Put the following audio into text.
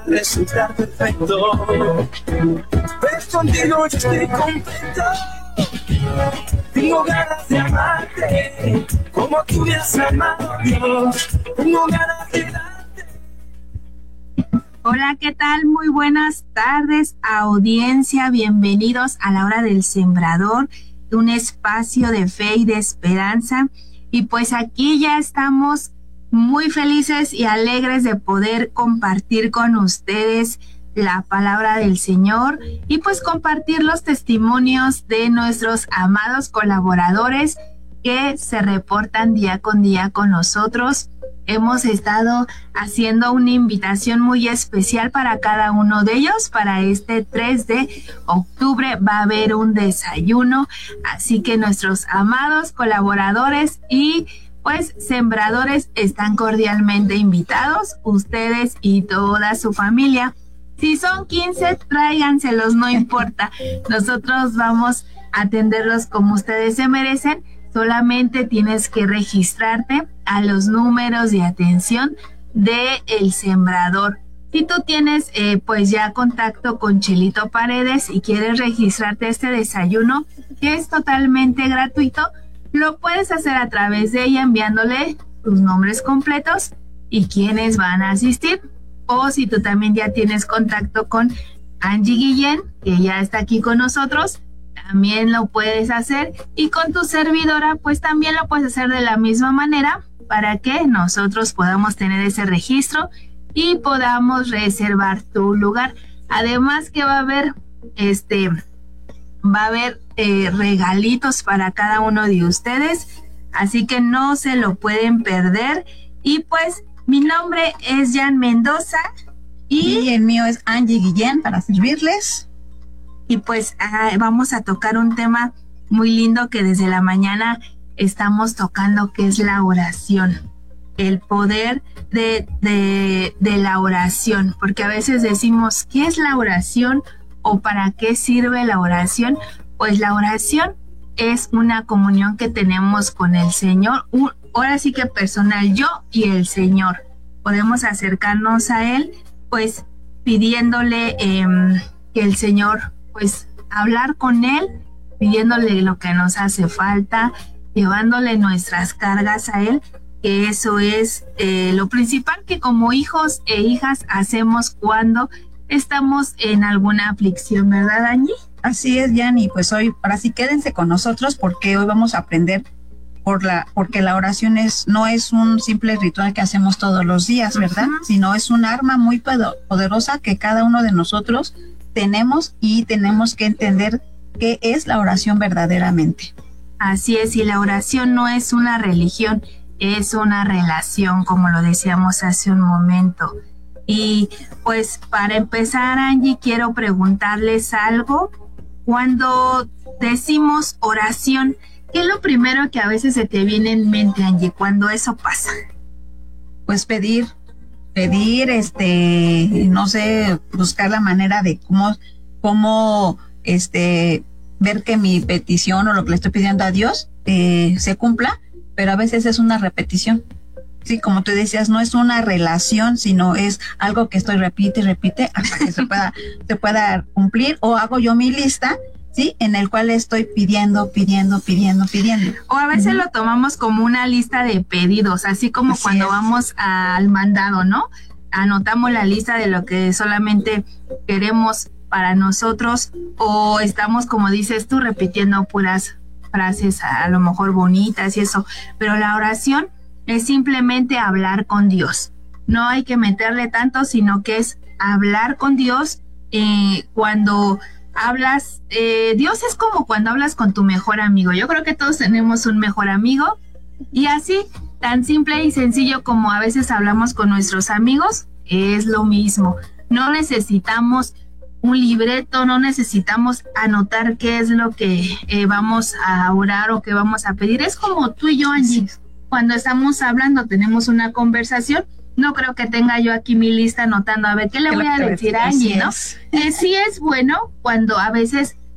resultar perfecto. Pero contigo yo estoy contento. Tengo ganas de amarte como tú me has amado, Dios. Tengo ganas de darte. Hola, ¿qué tal? Muy buenas tardes, audiencia. Bienvenidos a la hora del sembrador, un espacio de fe y de esperanza. Y pues aquí ya estamos muy felices y alegres de poder compartir con ustedes la palabra del Señor y pues compartir los testimonios de nuestros amados colaboradores que se reportan día con día con nosotros. Hemos estado haciendo una invitación muy especial para cada uno de ellos. Para este 3 de octubre va a haber un desayuno, así que nuestros amados colaboradores y pues sembradores están cordialmente invitados, ustedes y toda su familia. Si son 15, tráiganselos, no importa. Nosotros vamos a atenderlos como ustedes se merecen. Solamente tienes que registrarte a los números de atención de El Sembrador. Si tú tienes pues ya contacto con Chelito Paredes y quieres registrarte a este desayuno, que es totalmente gratuito, lo puedes hacer a través de ella enviándole tus nombres completos y quiénes van a asistir. O si tú también ya tienes contacto con Angie Guillén, que ya está aquí con nosotros, también lo puedes hacer. Y con tu servidora, pues también lo puedes hacer de la misma manera para que nosotros podamos tener ese registro y podamos reservar tu lugar. Además que va a haber regalitos para cada uno de ustedes, así que no se lo pueden perder. Y pues mi nombre es Jan Mendoza y el mío es Angie Guillén para servirles. Y pues vamos a tocar un tema muy lindo que desde la mañana estamos tocando, que es la oración, el poder de la oración, porque a veces decimos, ¿qué es la oración o para qué sirve la oración? Pues la oración es una comunión que tenemos con el Señor, ahora sí que personal, yo y el Señor. Podemos acercarnos a Él, pues pidiéndole que el Señor, pues hablar con Él, pidiéndole lo que nos hace falta, llevándole nuestras cargas a Él, que eso es lo principal que como hijos e hijas hacemos cuando estamos en alguna aflicción, ¿verdad, Angie? Así es, Jan, y pues hoy, ahora sí quédense con nosotros porque hoy vamos a aprender porque la oración no es un simple ritual que hacemos todos los días, ¿verdad? Sino es un arma muy poderosa que cada uno de nosotros tenemos y tenemos que entender qué es la oración verdaderamente. Así es, y la oración no es una religión, es una relación, como lo decíamos hace un momento. Y pues para empezar, Angie, quiero preguntarles algo. Cuando decimos oración, ¿qué es lo primero que a veces se te viene en mente, Angie, cuando eso pasa? Pues pedir, no sé, buscar la manera de cómo ver que mi petición o lo que le estoy pidiendo a Dios se cumpla, pero a veces es una repetición. Sí, como tú decías, no es una relación, sino es algo que estoy repite y repite hasta que se pueda cumplir, o hago yo mi lista, ¿sí? En el cual estoy pidiendo. O a veces lo tomamos como una lista de pedidos, así como así cuando vamos al mandado, ¿no? Anotamos la lista de lo que solamente queremos para nosotros, o estamos, como dices tú, repitiendo puras frases a lo mejor bonitas y eso, pero la oración es simplemente hablar con Dios. No hay que meterle tanto, sino que es hablar con Dios. Cuando hablas, Dios es como cuando hablas con tu mejor amigo. Yo creo que todos tenemos un mejor amigo, y así, tan simple y sencillo como a veces hablamos con nuestros amigos, es lo mismo. No necesitamos un libreto, no necesitamos anotar qué es lo que vamos a orar o qué vamos a pedir. Es como tú y yo, Angie. Cuando estamos hablando, tenemos una conversación, no creo que tenga yo aquí mi lista anotando, a ver, ¿qué le voy a decir a Angie, no? Sí es bueno cuando a veces